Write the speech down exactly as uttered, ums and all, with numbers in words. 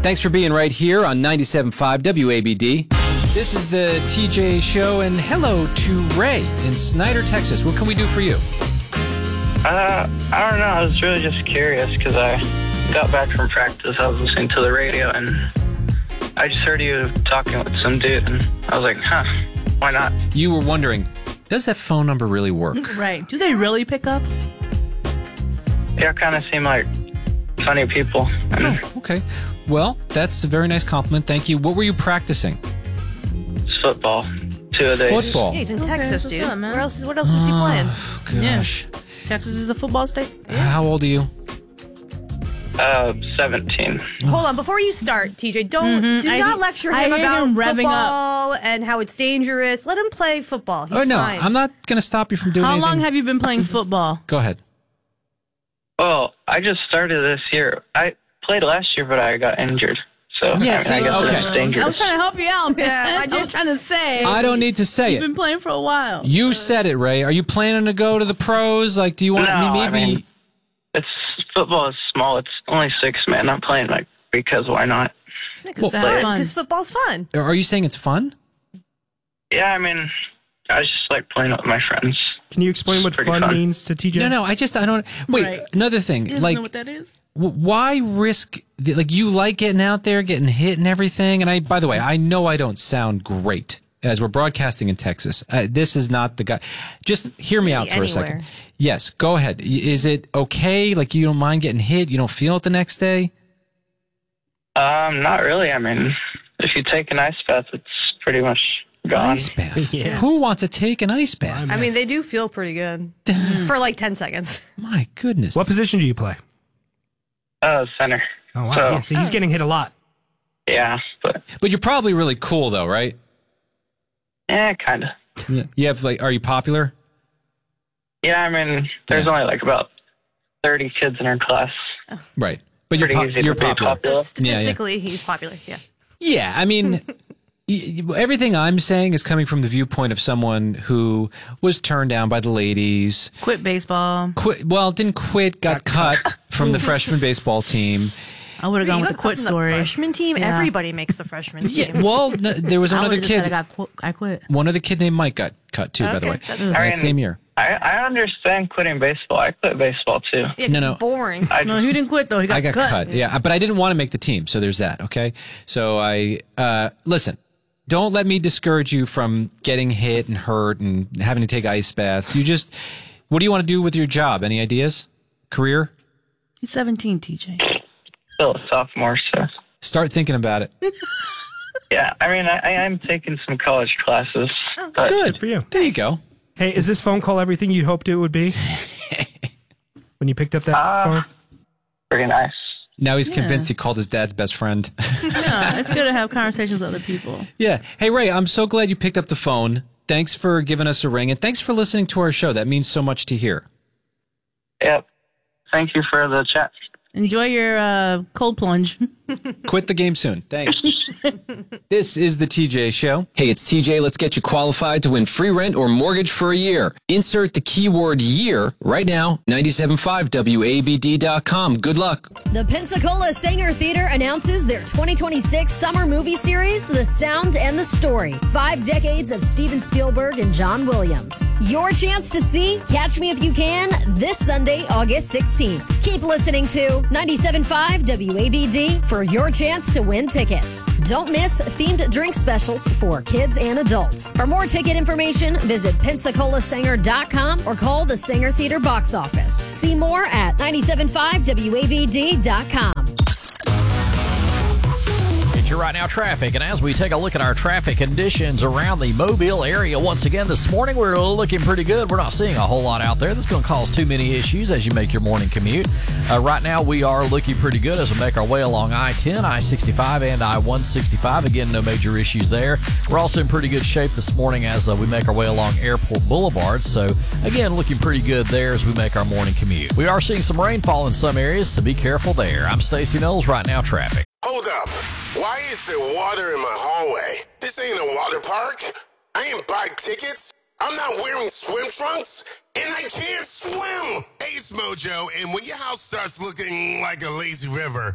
Thanks for being right here on ninety-seven point five W A B D. This is the T J Show, and hello to Ray in Snyder, Texas. What can we do for you? Uh, I don't know. I was really just curious because I got back from practice. I was listening to the radio, and I just heard you talking with some dude, and I was like, huh, why not? You were wondering, does that phone number really work? Right. Do they really pick up? Yeah, kind of seem like funny people. And Oh, okay. Well, that's a very nice compliment. Thank you. What were you practicing? football, two a days. Football. Yeah, he's in Okay, Texas, what's dude. up, man? Where else? What else is he playing? Gosh. Texas is a football state? How old are you? Uh, seventeen. Hold on, before you start, T J, don't Mhm. do I- not lecture I him hear about him revving football and how it's dangerous. Let him play football. He's oh, no. fine. I'm not going to stop you from doing How anything. long have you been playing football? Go ahead. Well, I just started this year. I played last year, but I got injured. So, Yeah, I, mean, see, I guess okay. it's I was dangerous. trying to help you out, man. Yeah, I I just- was trying to say. I don't need to say You've it. been playing for a while. You said it, Ray. Are you planning to go to the pros? Like, do you want No, me I maybe? mean, it's football is small. It's only six men. I'm playing like because why not? Because Well, it's fun. fun. 'Cause football's fun. Are you saying it's fun? Yeah, I mean, I just like playing with my friends. Can you explain what Pretty fun, fun. means to T J? No, no. I just I don't. Wait, Right. another thing. You guys Like, know what that is? w- why risk? The, like, you like getting out there, getting hit, and everything. And I, by the way, I know I don't sound great as we're broadcasting in Texas. Uh, this is not the guy. Just hear me out for a Anywhere. second. Yes, go ahead. Y- Is it okay? Like, you don't mind getting hit? You don't feel it the next day? Um, not really. I mean, if you take an ice bath, it's pretty much gone. Ice bath. Yeah. Who wants to take an ice bath? I mean, they do feel pretty good for like ten seconds. My goodness. What position do you play? Uh, center. Oh, wow. So, Yeah, so he's getting hit a lot. yeah, but But you're probably really cool, though, right? yeah, kind of. Yeah. You have like, are you popular? Yeah, I mean, there's Yeah. only like about thirty kids in our class. Right. But you're Pretty po- easy you're to be popular. popular. Statistically, he's popular. Yeah. Yeah, I mean, y- y- everything I'm saying is coming from the viewpoint of someone who was turned down by the ladies. Quit baseball. Quit. Well, didn't quit. Got, cut from the freshman baseball team. I would have gone You with the got quit cut from story. The freshman team. Yeah. Everybody makes the freshman Yeah. team. Well, n- there was I another would have just said I kid. got qu- I quit. One other kid named Mike got cut too. by the Okay, way, that's that I mean, same year. I, I understand quitting baseball. I quit baseball too. Yeah, 'cause No, no. it's boring. I, No, he didn't quit though. He got, I got cut. Yeah, but I didn't want to make the team, so there's that. Okay, so I uh, listen. Don't let me discourage you from getting hit and hurt and having to take ice baths. You just, what do you want to do with your job? Any ideas? Career? He's seventeen, T J. still a sophomore, so Start thinking about it. yeah. I mean, I, I am taking some college classes. but Good for you. There you go. Hey, is this phone call everything you hoped it would be? When you picked up that Uh, phone? Pretty nice. Now he's Yeah. convinced he called his dad's best friend. Yeah, it's good to have conversations with other people. Yeah. Hey, Ray, I'm so glad you picked up the phone. Thanks for giving us a ring, and thanks for listening to our show. That means so much to hear. Yep. Thank you for the chat. Enjoy your uh, cold plunge. Quit the game soon. Thanks. This is the T J Show. Hey, it's T J. Let's get you qualified to win free rent or mortgage for a year. Insert the keyword year right now, ninety-seven point five W A B D dot com. Good luck. The Pensacola Sanger Theater announces their twenty twenty-six summer movie series, The Sound and the Story. Five decades of Steven Spielberg and John Williams. Your chance to see Catch Me If You Can this Sunday, August sixteenth. Keep listening to ninety-seven point five W A B D for your chance to win tickets. Don't miss themed drink specials for kids and adults. For more ticket information, visit Pensacola Sanger dot com or call the Sanger Theater box office. See more at ninety-seven point five W A B D dot com. It's your Right Now traffic, and as we take a look at our traffic conditions around the Mobile area once again this morning, we're looking pretty good. We're not seeing a whole lot out there that's going to cause too many issues as you make your morning commute. Uh, right now, we are looking pretty good as we make our way along I ten, I sixty-five, and I one sixty-five. Again, no major issues there. We're also in pretty good shape this morning as uh, we make our way along Airport Boulevard. So, again, looking pretty good there as we make our morning commute. We are seeing some rainfall in some areas, so be careful there. I'm Stacey Knowles, Right Now traffic. Hold up. Why is there water in my hallway? This ain't a water park. I ain't buy tickets. I'm not wearing swim trunks, and I can't swim. Hey, it's Mojo, and when your house starts looking like a lazy river,